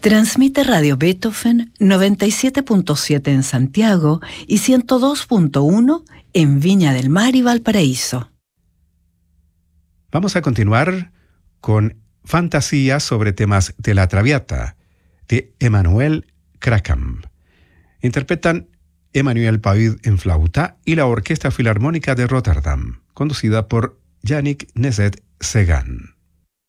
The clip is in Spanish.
Transmite Radio Beethoven 97.7 en Santiago y 102.1 en Viña del Mar y Valparaíso. Vamos a continuar con Fantasías sobre temas de la Traviata, de Emanuel Krakam. Interpretan Emmanuel Paud en flauta y la Orquesta Filarmónica de Rotterdam, conducida por Yannick Nezet-Segan.